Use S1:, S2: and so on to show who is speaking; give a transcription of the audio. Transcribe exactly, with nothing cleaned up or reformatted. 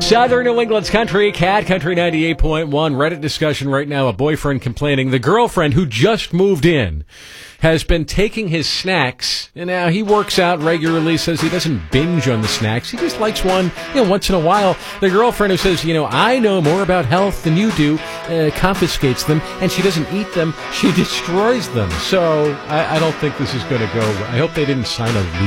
S1: Southern New England's country, Cat Country ninety-eight point one. Reddit discussion right now. A boyfriend complaining the girlfriend who just moved in has been taking his snacks, and now he works out regularly, says he doesn't binge on the snacks. He just likes one, you know, once in a while. The girlfriend who says, you know, I know more about health than you do, uh, confiscates them, and she doesn't eat them, she destroys them. So I, I don't think this is going to go. I hope they didn't sign a lease.